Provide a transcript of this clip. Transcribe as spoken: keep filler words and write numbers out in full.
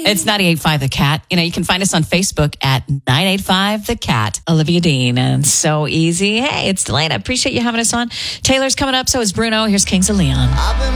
It's ninety-eight point five The Cat. You know, you can find us on Facebook at nine eight five The Cat. Olivia Dean. And so easy. Hey, it's Delana. Appreciate you having us on. Taylor's coming up. So is Bruno. Here's Kings of Leon.